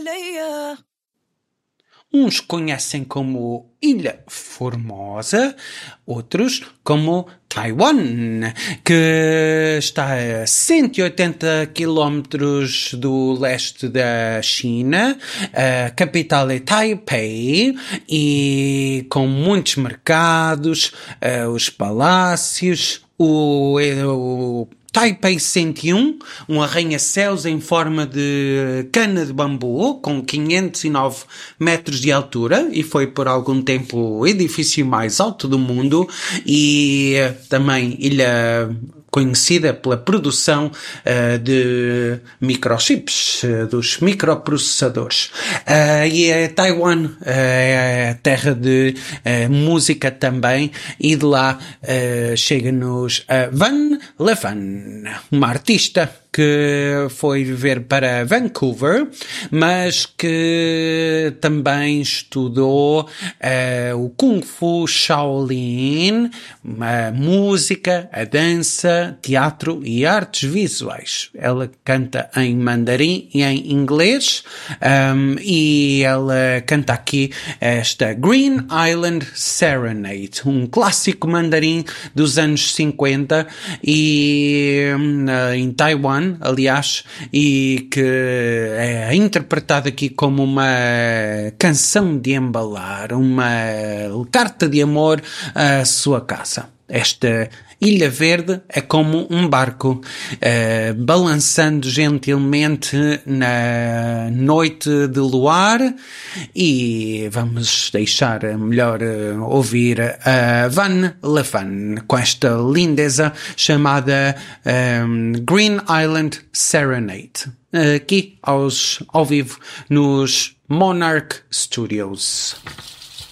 Uns conhecem como Ilha Formosa, outros como Taiwan, que está a 180 quilómetros do leste da China. A capital é Taipei e com muitos mercados, os palácios, o Taipei 101, um arranha-céus em forma de cana de bambu, com 509 metros de altura, e foi por algum tempo o edifício mais alto do mundo, e também ilha conhecida pela produção de microchips, dos microprocessadores. E Taiwan é terra de música também, e de lá chega-nos Van Leeuwen, uma artista que foi viver para Vancouver, mas que também estudou o Kung Fu Shaolin, a música, a dança, teatro e artes visuais. Ela canta em mandarim e em inglês, e ela canta aqui esta Green Island Serenade, um clássico mandarim dos anos 50 e em Taiwan, aliás, e que é interpretado aqui como uma canção de embalar, uma carta de amor à sua casa. Esta Ilha Verde é como um barco balançando gentilmente na noite de luar, e vamos deixar melhor ouvir a Van Leeuwen com esta lindeza chamada Green Island Serenade, aqui ao vivo nos Monarch Studios.